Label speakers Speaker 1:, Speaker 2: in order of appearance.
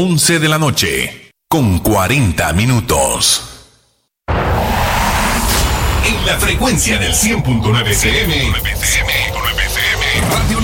Speaker 1: 11 de la noche, con 40 minutos. En la frecuencia del 100.9 FM, Radio